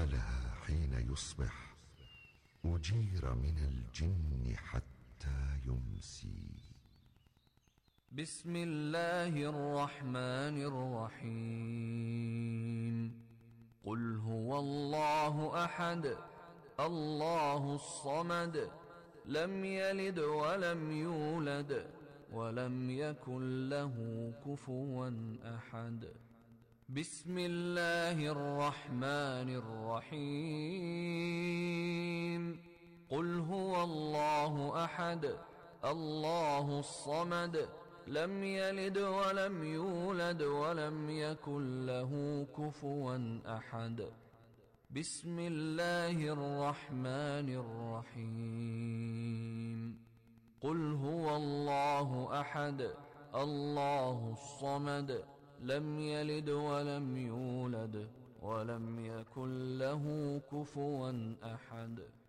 قالها حين يصبح أجير من الجن حتى يمسي. بسم الله الرحمن الرحيم. قل هو الله أحد الله الصمد لم يلد ولم يولد ولم يكن له كفوا أحد. بسم الله الرحمن الرحيم. قل هو الله أحد الله الصمد لم يلد ولم يولد ولم يكن له كفوا أحد. بسم الله الرحمن الرحيم. قل هو الله أحد الله الصمد لم يلد ولم يولد ولم يكن له كفوا أحد.